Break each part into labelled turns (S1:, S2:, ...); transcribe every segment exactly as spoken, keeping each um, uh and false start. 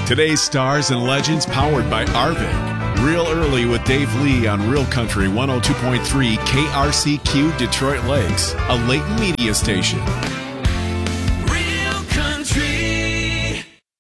S1: Today's stars and legends powered by Arvin. Real early with Dave Lee on Real Country one oh two point three K R C Q Detroit Lakes, a Layton media station.
S2: Real Country.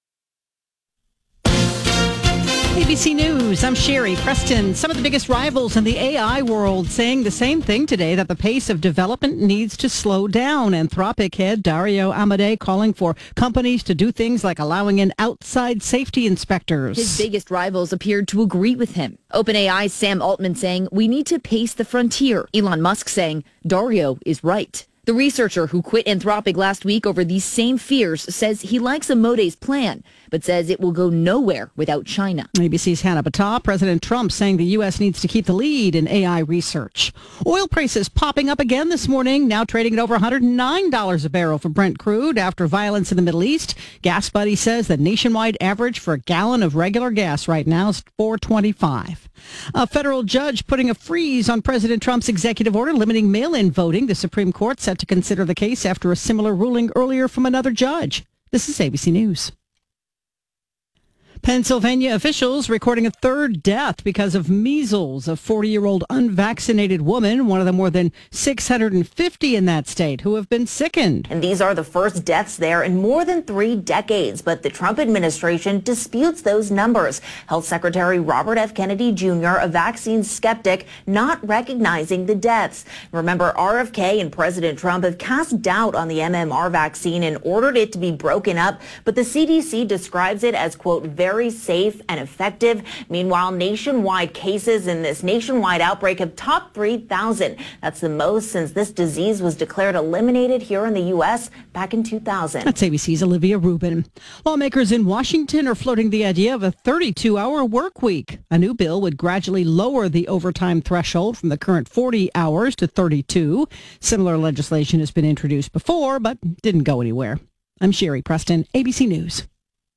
S3: A B C News, I'm Sherry Preston. Some of the biggest rivals in the A I world saying the same thing today, that the pace of development needs to slow down. Anthropic head Dario Amodei calling for companies to do things like allowing in outside safety inspectors.
S4: His biggest rivals appeared to agree with him. OpenAI's Sam Altman saying, we need to pace the frontier. Elon Musk saying, Dario is right. The researcher who quit Anthropic last week over these same fears says he likes Amodei's plan, but says it will go nowhere without China.
S3: A B C's Hannah Battah. President Trump saying the U S needs to keep the lead in A I research. Oil prices popping up again this morning, now trading at over one hundred nine dollars a barrel for Brent crude after violence in the Middle East. Gas Buddy says the nationwide average for a gallon of regular gas right now is four twenty-five. A federal judge putting a freeze on President Trump's executive order limiting mail-in voting. The Supreme Court set to consider the case after a similar ruling earlier from another judge. This is A B C News. Pennsylvania officials recording a third death because of measles. A forty-year-old unvaccinated woman, one of the more than six hundred fifty in that state who have been sickened.
S5: And these are the first deaths there in more than three decades. But the Trump administration disputes those numbers. Health Secretary Robert F. Kennedy Junior, a vaccine skeptic, not recognizing the deaths. Remember, R F K and President Trump have cast doubt on the M M R vaccine and ordered it to be broken up. But the C D C describes it as, quote, very very safe and effective. Meanwhile, nationwide cases in this nationwide outbreak have topped three thousand. That's the most since this disease was declared eliminated here in the U S back in two thousand.
S3: That's A B C's Olivia Rubin. Lawmakers in Washington are floating the idea of a thirty-two hour work week. A new bill would gradually lower the overtime threshold from the current forty hours to thirty-two. Similar legislation has been introduced before, but didn't go anywhere. I'm Sherry Preston, A B C News.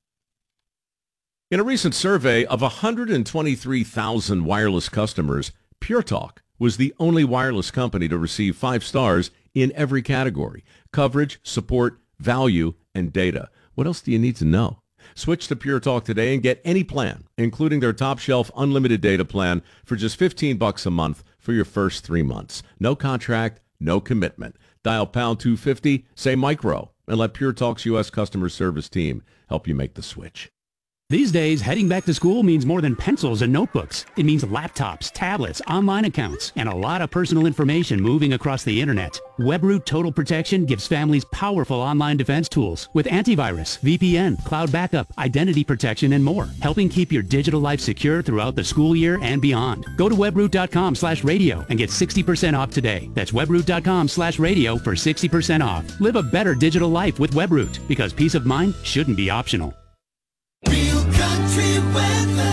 S6: In a recent survey of one hundred twenty-three thousand wireless customers, Pure Talk was the only wireless company to receive five stars in every category: coverage, support, value, and data. What else do you need to know? Switch to Pure Talk today and get any plan, including their top shelf unlimited data plan for just fifteen bucks a month for your first three months. No contract, no commitment. Dial pound two fifty, say micro, and let Pure Talk's U S customer service team help you make the switch.
S7: These days, heading back to school means more than pencils and notebooks. It means laptops, tablets, online accounts, and a lot of personal information moving across the internet. WebRoot Total Protection gives families powerful online defense tools with antivirus, V P N, cloud backup, identity protection, and more, helping keep your digital life secure throughout the school year and beyond. Go to webroot.com slash radio and get sixty percent off today. That's webroot.com slash radio for sixty percent off. Live a better digital life with WebRoot, because peace of mind shouldn't be optional.
S2: Real Country weather.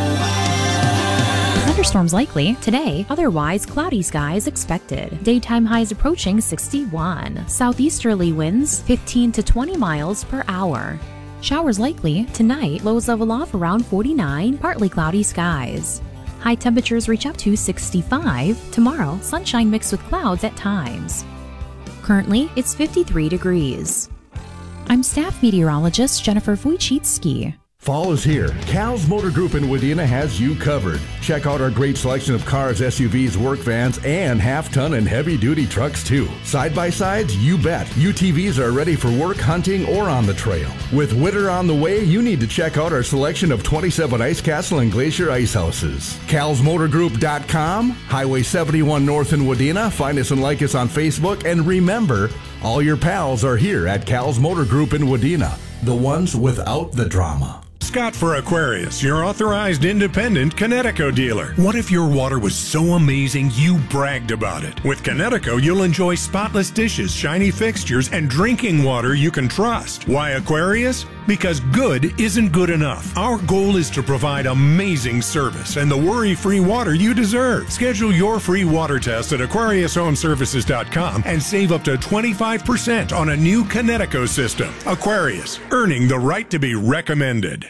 S8: Thunderstorms likely today, otherwise cloudy skies expected. Daytime highs approaching sixty-one. Southeasterly winds fifteen to twenty miles per hour. Showers likely tonight, lows level off around forty-nine, partly cloudy skies. High temperatures reach up to sixty-five. Tomorrow, sunshine mixed with clouds at times. Currently, it's fifty-three degrees. I'm staff meteorologist Jennifer Wojcicki.
S9: Fall is here. Cal's Motor Group in Wadena has you covered. Check out our great selection of cars, S U Vs, work vans, and half-ton and heavy-duty trucks, too. Side-by-sides, you bet. U T Vs are ready for work, hunting, or on the trail. With winter on the way, you need to check out our selection of twenty-seven Ice Castle and Glacier Ice Houses. Cals Motor Group dot com, Highway seventy-one North in Wadena. Find us and like us on Facebook. And remember, all your pals are here at Cal's Motor Group in Wadena. The ones without the drama.
S10: Scott for Aquarius, your authorized independent Connecticut dealer. What if your water was so amazing you bragged about it? With Connecticut, you'll enjoy spotless dishes, shiny fixtures, and drinking water you can trust. Why Aquarius? Because good isn't good enough. Our goal is to provide amazing service and the worry-free water you deserve. Schedule your free water test at Aquarius Home Services dot com and save up to twenty-five percent on a new Connecticut system. Aquarius, earning the right to be recommended.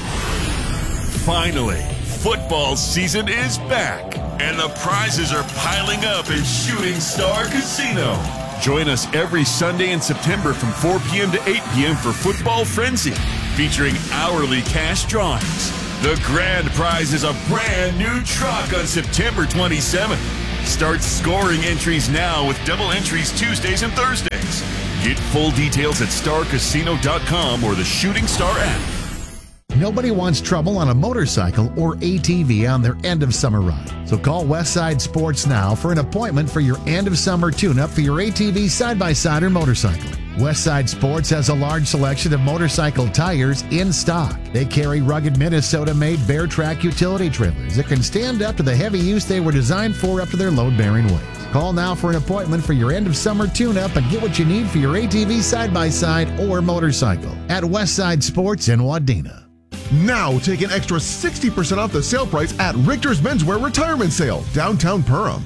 S11: Finally, football season is back, and the prizes are piling up at Shooting Star Casino. Join us every Sunday in September from four p.m. to eight p.m. for Football Frenzy, featuring hourly cash drawings. The grand prize is a brand new truck on September twenty-seventh. Start scoring entries now with double entries Tuesdays and Thursdays. Get full details at star casino dot com or the Shooting Star app.
S12: Nobody wants trouble on a motorcycle or A T V on their end of summer ride. So call Westside Sports now for an appointment for your end of summer tune-up for your A T V, side-by-side, or motorcycle. Westside Sports has a large selection of motorcycle tires in stock. They carry rugged Minnesota-made Bear Track utility trailers that can stand up to the heavy use they were designed for up to their load-bearing weight. Call now for an appointment for your end-of-summer tune-up and get what you need for your A T V, side-by-side, or motorcycle at Westside Sports in Wadena.
S13: Now take an extra sixty percent off the sale price at Richter's Menswear Retirement Sale, downtown Perham.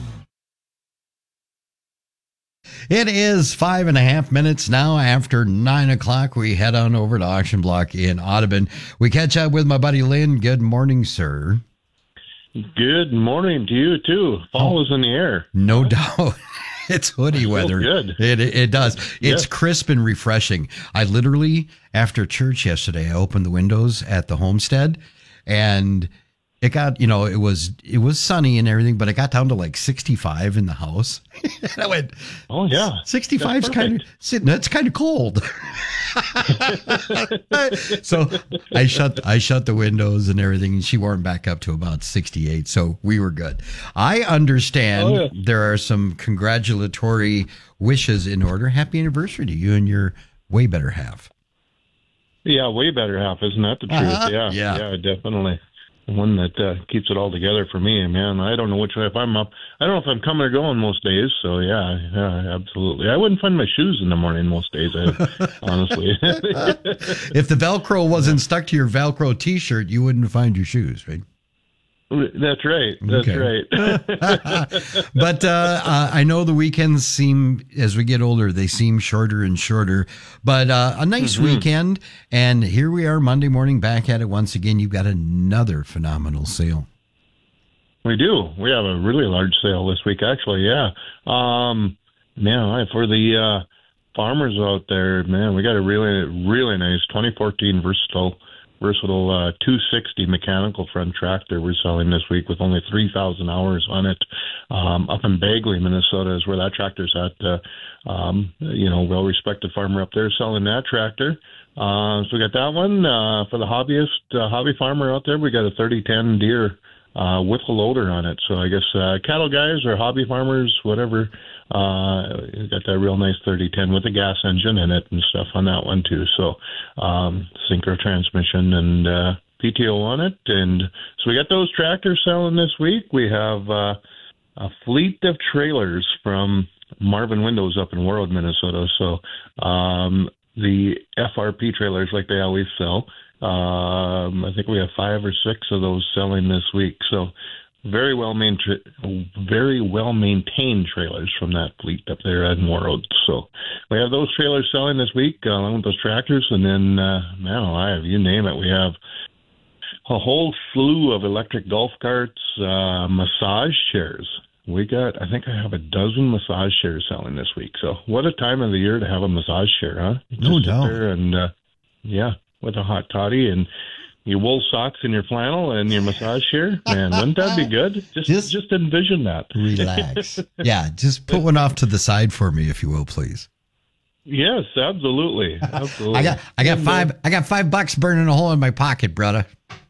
S14: It is five and a half minutes now after nine o'clock. We head on over to Auction Block in Audubon. We catch up with my buddy Lynn. Good morning, sir.
S15: Good morning to you, too. Fall is in the air.
S14: No doubt. It's hoodie weather.
S15: Good.
S14: It, it does. It's
S15: Yes.
S14: crisp and refreshing. I literally, after church yesterday, I opened the windows at the homestead, and it got, you know, it was it was sunny and everything, but it got down to like sixty-five in the house. And I went,
S15: oh yeah,
S14: sixty-five is kind of sitting. That's kind of cold. So I shut I shut the windows and everything, and she warmed back up to about sixty-eight. So we were good. I understand
S15: Oh, yeah.
S14: there are some congratulatory wishes in order. Happy anniversary to you and your way better half.
S15: Yeah, way better half, isn't that the truth?
S14: Uh-huh.
S15: Yeah,
S14: Yeah.
S15: yeah, definitely. The one that uh, keeps it all together for me, man. I don't know which way, if I'm up, I don't know if I'm coming or going most days. So yeah, yeah, absolutely. I wouldn't find my shoes in the morning most days, I, honestly.
S14: If the Velcro wasn't stuck to your Velcro T-shirt, you wouldn't find your shoes, right?
S15: That's right. That's
S14: Okay.
S15: right.
S14: But uh, uh, I know the weekends seem, as we get older, they seem shorter and shorter. But uh, a nice
S15: Mhm.
S14: weekend, and here we are Monday morning back at it once again. You've got another phenomenal sale.
S15: We do. We have a really large sale this week, actually. Yeah. Um, man, I- for the uh, farmers out there, man, we got a really, really nice twenty fourteen versatile, versatile uh, two sixty mechanical front tractor we're selling this week with only three thousand hours on it. Um, up in Bagley, Minnesota, is where that tractor's at. Uh, um, you know, well-respected farmer up there selling that tractor. Uh, so we got that one uh, for the hobbyist, uh, hobby farmer out there. We got a thirty ten Deere uh, with a loader on it. So I guess uh, cattle guys or hobby farmers, whatever, uh, you got that real nice thirty ten with a gas engine in it and stuff on that one too. So um, synchro transmission and uh, P T O on it. And so we got those tractors selling this week. We have uh, a fleet of trailers from Marvin Windows up in World, Minnesota. So um, the F R P trailers, like they always sell. Um, I think we have five or six of those selling this week. So very well maintained, very well maintained trailers from that fleet up there at World. So we have those trailers selling this week uh, along with those tractors, and then uh, man alive, you name it, we have a whole slew of electric golf carts, uh, massage chairs. We got, I think I have a dozen massage chairs selling this week. So what a time of the year to have a massage chair, huh? You
S14: No
S15: just sit
S14: doubt.
S15: there and uh, yeah, with a hot toddy and your wool socks and your flannel and your massage chair. Man, wouldn't that be good? Just just, just envision that.
S14: Relax. Yeah, just put one off to the side for me, if you will, please.
S15: Yes, absolutely. Absolutely.
S14: I got I got
S15: And, uh,
S14: five I got five bucks burning a hole in my pocket, brother.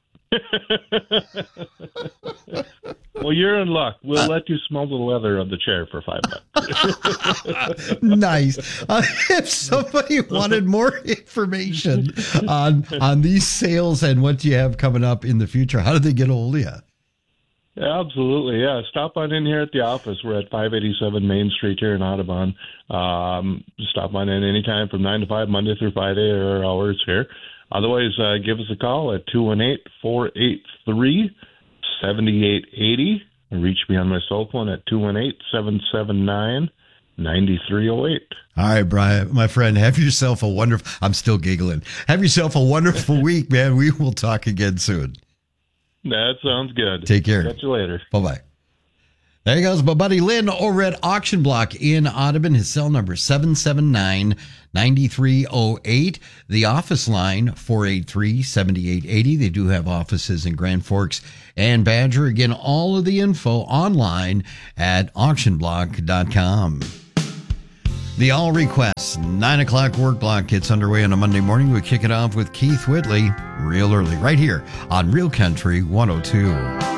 S15: Well, you're in luck. We'll let you smell the leather of the chair for five bucks.
S14: Nice. Uh, if somebody wanted more information on on these sales and what you have coming up in the future, how do they get a hold of you?
S15: Absolutely, yeah. Stop on in here at the office. We're at five eighty-seven Main Street here in Audubon. Um, stop on in anytime from nine to five, Monday through Friday, are our hours here. Otherwise, uh, give us a call at two one eight, four eight three, seven eight eight zero. Reach me on my cell phone at two one eight, seven seven nine, nine three zero eight.
S14: All right, Brian, my friend, have yourself a wonderful, I'm still giggling. Have yourself a wonderful week, man. We will talk again soon.
S15: That sounds good.
S14: Take care.
S15: Catch you later.
S14: Bye-bye. There he goes, my buddy Lynn over at Auction Block in Audubon. His cell number seven seven nine, nine three zero eight. The office line four eight three, seven eight eight zero. They do have offices in Grand Forks and Badger. Again, all of the info online at auction block dot com. The All Requests nine o'clock work block gets underway on a Monday morning. We kick it off with Keith Whitley real early right here on Real Country one oh two.